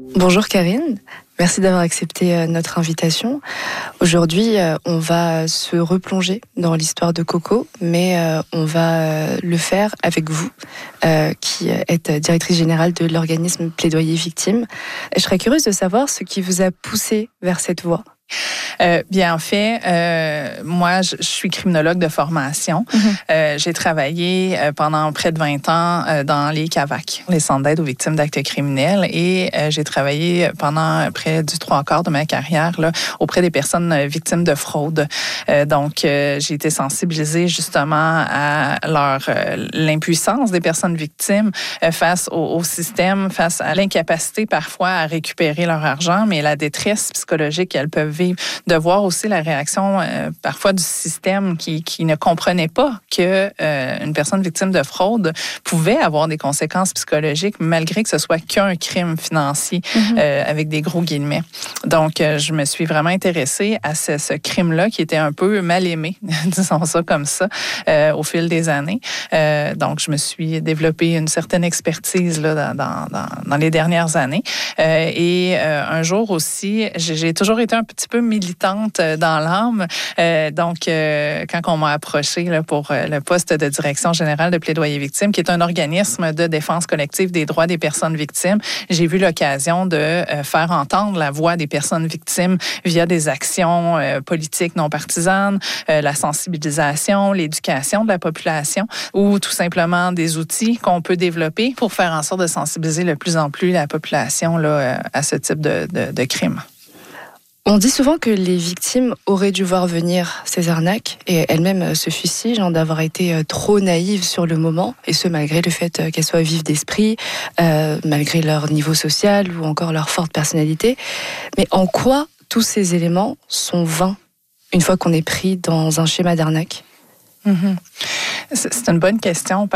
Bonjour Karine, merci d'avoir accepté notre invitation. Aujourd'hui, on va se replonger dans l'histoire de Coco, mais on va le faire avec vous, qui êtes directrice générale de l'organisme Plaidoyer Victimes. Je serais curieuse de savoir ce qui vous a poussé vers cette voie. Bien, en fait, moi, je suis criminologue de formation. J'ai travaillé pendant près de 20 ans dans les CAVAC, les centres d'aide aux victimes d'actes criminels, et j'ai travaillé pendant près du 3/4 de ma carrière là, auprès des personnes victimes de fraude. Donc, j'ai été sensibilisée justement à l'impuissance des personnes victimes face au système, face à l'incapacité parfois à récupérer leur argent, mais la détresse psychologique qu'elles peuvent vivre, de voir aussi la réaction parfois du système qui ne comprenait pas que une personne victime de fraude pouvait avoir des conséquences psychologiques malgré que ce soit qu'un crime financier avec des gros guillemets. Donc, je me suis vraiment intéressée à ce crime-là qui était un peu mal aimé, disons ça comme ça, au fil des années. Donc, je me suis développé une certaine expertise là, dans les dernières années. Et un jour aussi, j'ai toujours été un petit peu militante dans l'âme. Donc, quand on m'a approché là, pour le poste de direction générale de Plaidoyer Victimes, qui est un organisme de défense collective des droits des personnes victimes, j'ai vu l'occasion de faire entendre la voix des personnes victimes via des actions politiques non partisanes, la sensibilisation, l'éducation de la population ou tout simplement des outils qu'on peut développer pour faire en sorte de sensibiliser de plus en plus la population là, à ce type de crime. On dit souvent que les victimes auraient dû voir venir ces arnaques et elles-mêmes se fustigent d'avoir été trop naïves sur le moment, et ce malgré le fait qu'elles soient vives d'esprit, malgré leur niveau social ou encore leur forte personnalité. Mais en quoi tous ces éléments sont vains une fois qu'on est pris dans un schéma d'arnaque ? C'est une bonne question.